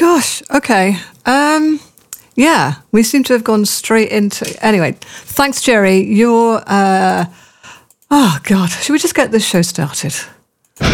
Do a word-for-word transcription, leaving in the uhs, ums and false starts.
Gosh, okay. Um, yeah, we seem to have gone straight into... Anyway, thanks, Jerry. You're... Uh, oh, God. Should we just get this show started?